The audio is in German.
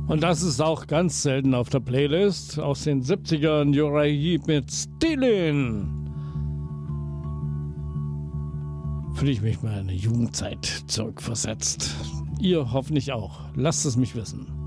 Und das ist auch ganz selten auf der Playlist. Aus den 70ern, Uriah Heep mit Stealin'. Fühle ich mich mal in eine Jugendzeit zurückversetzt. Ihr hoffentlich auch. Lasst es mich wissen.